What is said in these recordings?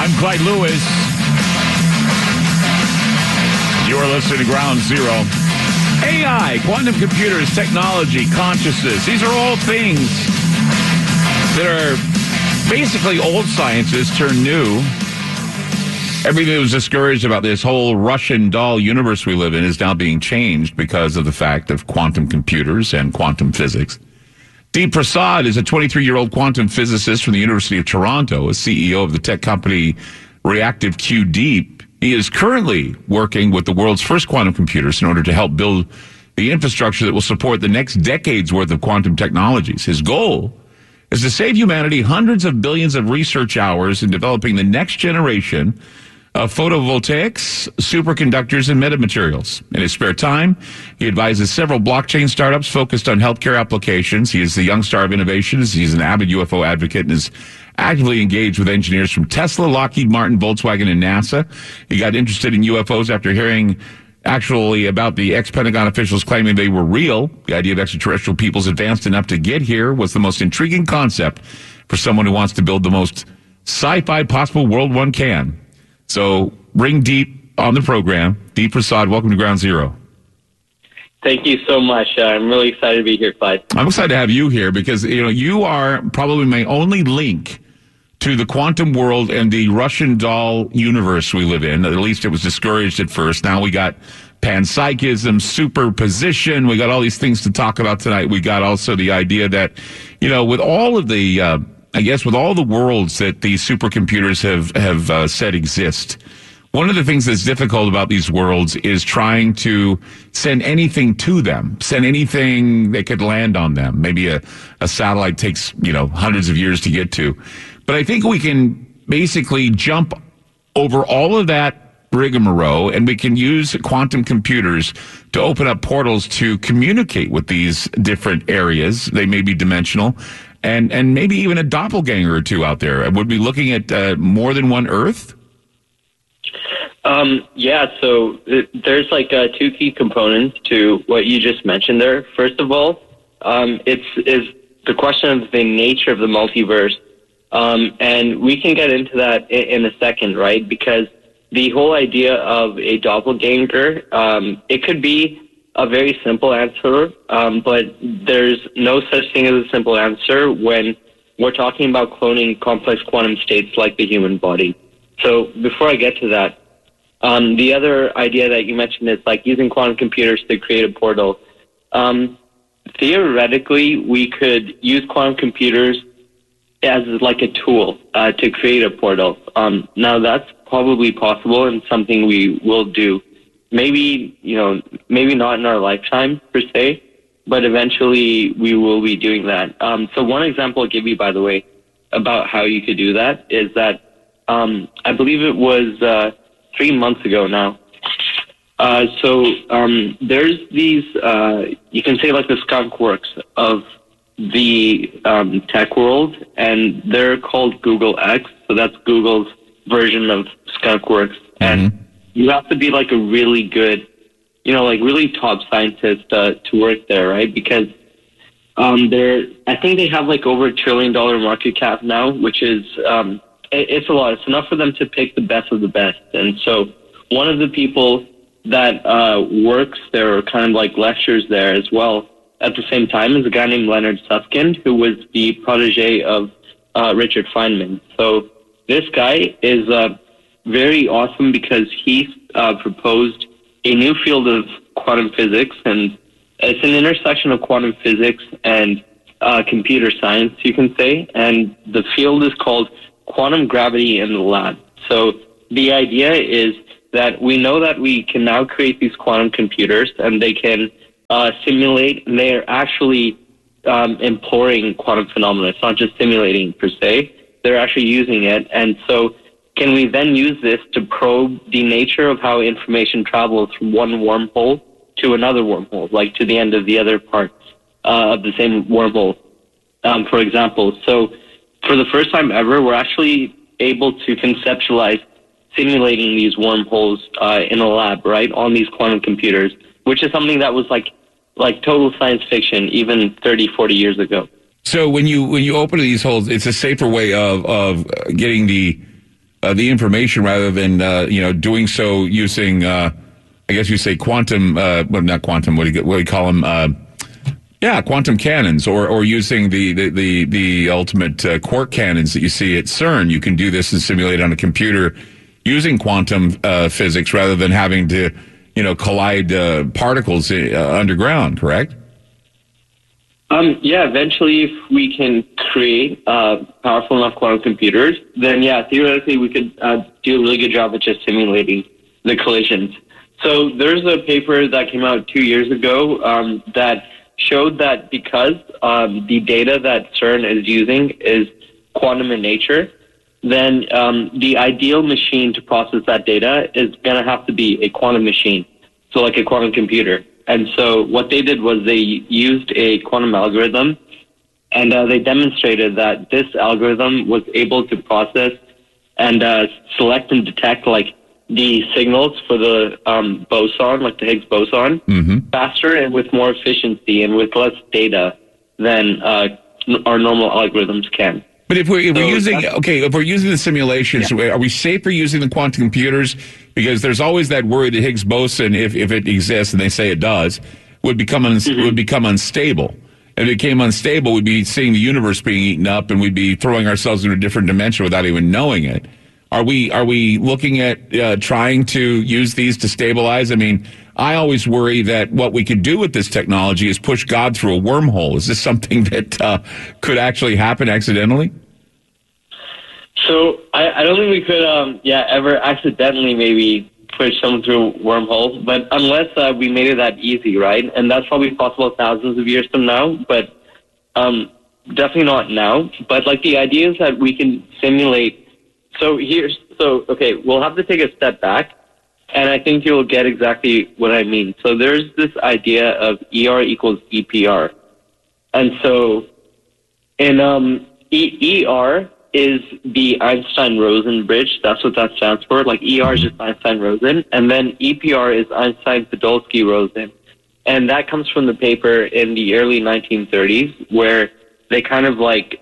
I'm Clyde Lewis. You are listening to Ground Zero. AI, quantum computers, technology, consciousness. These are all things that are basically old sciences turned new. Everything that was discouraged about this whole Russian doll universe we live in is now being changed because of the fact of quantum computers and quantum physics. Deep Prasad is a 23-year-old quantum physicist from the University of Toronto, a CEO of the tech company Reactive Q Deep. He is currently working with the world's first quantum computers in order to help build the infrastructure that will support the next decade's worth of quantum technologies. His goal is to save humanity hundreds of billions of research hours in developing the next generation of photovoltaics, superconductors, and metamaterials. In his spare time, he advises several blockchain startups focused on healthcare applications. He is the young star of innovations. He's an avid UFO advocate and is actively engaged with engineers from Tesla, Lockheed Martin, Volkswagen, and NASA. He got interested in UFOs after hearing actually about the ex-Pentagon officials claiming they were real. The idea of extraterrestrial peoples advanced enough to get here was the most intriguing concept for someone who wants to build the most sci-fi possible world one can. So bring Deep on the program. Deep Prasad, welcome to Ground Zero. Thank you so much. I'm really excited to be here, Clyde. I'm excited to have you here because you are probably my only link to the quantum world and the Russian doll universe we live in. At least it was discouraged at first. Now we got panpsychism, superposition. We got all these things to talk about tonight. We got also the idea that, with all of the with all the worlds that these supercomputers have said exist, one of the things that's difficult about these worlds is trying to send anything to them, send anything that could land on them. Maybe a satellite takes, hundreds of years to get to. But I think we can basically jump over all of that rigmarole, and we can use quantum computers to open up portals to communicate with these different areas. They may be dimensional. And maybe even a doppelganger or two out there. Would we be looking at more than one Earth? So there's two key components to what you just mentioned there. First of all, it's the question of the nature of the multiverse. And we can get into that in a second, right? Because the whole idea of a doppelganger, it could be a very simple answer, but there's no such thing as a simple answer when we're talking about cloning complex quantum states like the human body. So before I get to that, the other idea that you mentioned is using quantum computers to create a portal. Theoretically, we could use quantum computers as a tool to create a portal. Now that's probably possible and something we will do. Maybe not in our lifetime per se, but eventually we will be doing that. So one example I'll give you, by the way, about how you could do that is that I believe it was 3 months ago now. There's these, you can say the skunk works of the tech world, and they're called Google X. So that's Google's version of skunk works. Mm-hmm. And you have to be a really good, really top scientist to work there, right? Because I think they have over $1 trillion market cap now, which is it's a lot. It's enough for them to pick the best of the best. And so one of the people that works there, or kind of lectures there as well, at the same time, is a guy named Leonard Susskind, who was the protege of Richard Feynman. So this guy is very awesome because he proposed a new field of quantum physics, and it's an intersection of quantum physics and computer science, you can say, and the field is called quantum gravity in the lab. So the idea is that we know that we can now create these quantum computers, and they can simulate, and they are actually employing quantum phenomena. It's not just simulating per se, they're actually using it. And so can we then use this to probe the nature of how information travels from one wormhole to another wormhole, to the end of the other parts of the same wormhole, for example? So for the first time ever, we're actually able to conceptualize simulating these wormholes in a lab, right, on these quantum computers, which is something that was like total science fiction even 30, 40 years ago. So when you open these holes, it's a safer way of getting the the information rather than doing so using I guess you say quantum not quantum, what do you call them, quantum cannons, or using the ultimate quark cannons that you see at CERN. You can do this and simulate on a computer using quantum physics rather than having to collide particles underground, correct? Eventually, if we can create powerful enough quantum computers, then theoretically we could do a really good job at just simulating the collisions. So there's a paper that came out 2 years ago that showed that because the data that CERN is using is quantum in nature, then the ideal machine to process that data is going to have to be a quantum machine, so like a quantum computer. And so what they did was they used a quantum algorithm, and they demonstrated that this algorithm was able to process and select and detect like the signals for the boson, like the Higgs boson, faster and with more efficiency and with less data than our normal algorithms can. But if we're using the simulations, are we safer using the quantum computers? Because there's always that worry that Higgs boson, if it exists, and they say it does, would become unstable. And if it became unstable, we'd be seeing the universe being eaten up, and we'd be throwing ourselves into a different dimension without even knowing it. Are we looking at trying to use these to stabilize? I mean, I always worry that what we could do with this technology is push God through a wormhole. Is this something that could actually happen accidentally? So I don't think we could, ever accidentally maybe push someone through a wormhole, but unless we made it that easy, right? And that's probably possible thousands of years from now, but definitely not now. But like the idea is that we can simulate. We'll have to take a step back, and I think you'll get exactly what I mean. So there's this idea of ER equals EPR. And so in ER is the Einstein-Rosen bridge. That's what that stands for. Like ER is just Einstein-Rosen. And then EPR is Einstein-Podolsky-Rosen. And that comes from the paper in the early 1930s where they kind of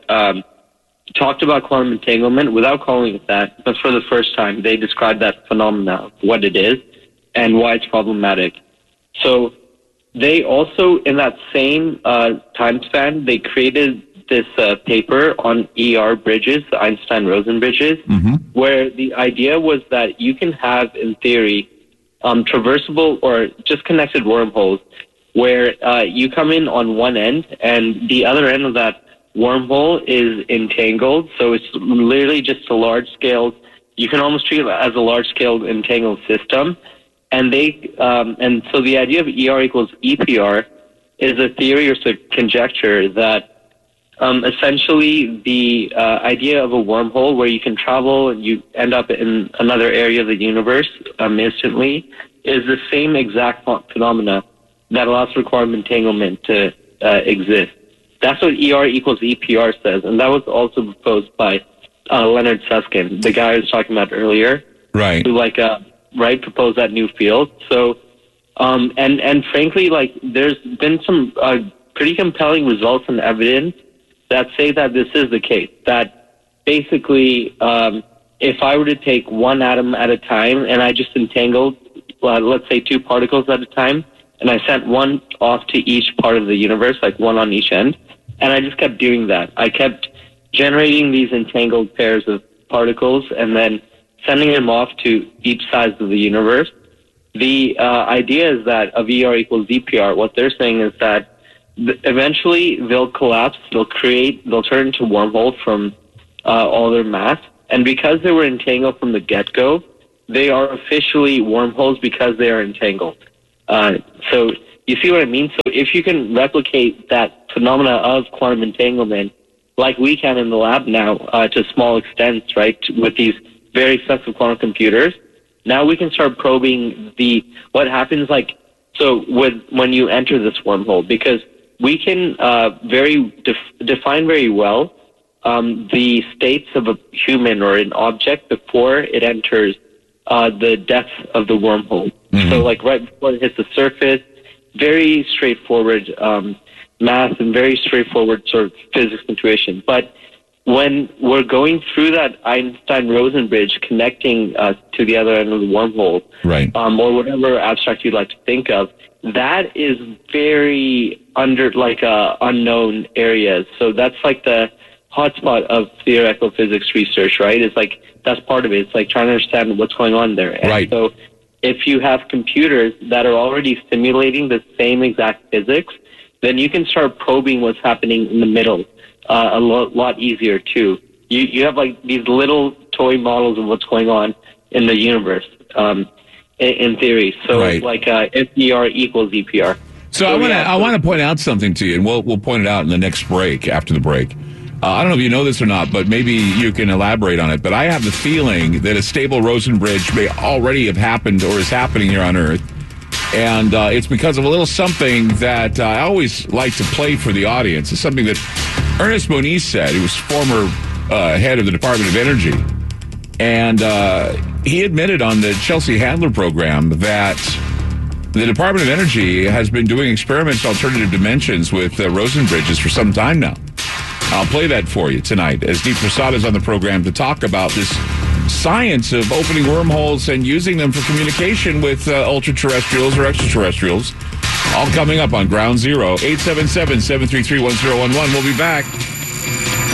talked about quantum entanglement without calling it that, but for the first time, they described that phenomena, what it is, and why it's problematic. So they also, in that same time span, they created this paper on ER bridges, the Einstein-Rosen bridges, where the idea was that you can have, in theory, traversable or just connected wormholes where you come in on one end and the other end of that wormhole is entangled, so it's literally just a large-scale. You can almost treat it as a large-scale entangled system, and so the idea of ER equals EPR is a theory or conjecture that essentially the idea of a wormhole where you can travel and you end up in another area of the universe instantly is the same exact phenomena that allows for quantum entanglement to exist. That's what ER equals EPR says, and that was also proposed by Leonard Susskind, the guy I was talking about earlier, right? Who proposed that new field. So, and frankly, there's been some pretty compelling results and evidence that say that this is the case. That basically, if I were to take one atom at a time and I just entangled, let's say 2 particles at a time, and I sent one off to each part of the universe, like one on each end. And I just kept doing that. I kept generating these entangled pairs of particles and then sending them off to each side of the universe. The idea is that of ER equals EPR, what they're saying is that eventually they'll collapse, they'll turn into wormholes from all their mass. And because they were entangled from the get-go, they are officially wormholes because they are entangled. So you see what I mean? So if you can replicate that phenomena of quantum entanglement like we can in the lab now to small extents, right, with these very expensive quantum computers, now we can start probing what happens when you enter this wormhole, because we can define very well the states of a human or an object before it enters the depth of the wormhole. So right before it hits the surface, very straightforward math and very straightforward sort of physics intuition. But when we're going through that Einstein-Rosen bridge, connecting us to the other end of the wormhole, right, or whatever abstract you'd like to think of, that is very unknown areas. So that's like the hotspot of theoretical physics research, right? It's like that's part of it. It's like trying to understand what's going on there. And right. so if you have computers that are already simulating the same exact physics, then you can start probing what's happening in the middle a lot easier too. You have like these little toy models of what's going on in the universe, in theory. So right. like FDR equals EPR. So I want to point out something to you, and we'll point it out in the next break, after the break. I don't know if you know this or not, but maybe you can elaborate on it. But I have the feeling that a stable Rosen bridge may already have happened or is happening here on Earth. And it's because of a little something that I always like to play for the audience. It's something that Ernest Moniz said. He was former head of the Department of Energy. And he admitted on the Chelsea Handler program that the Department of Energy has been doing experiments in alternative dimensions with Rosen bridges for some time now. I'll play that for you tonight as Deep Prasad is on the program to talk about this science of opening wormholes and using them for communication with ultra-terrestrials or extraterrestrials. All coming up on Ground Zero, 877-733-1011. We'll be back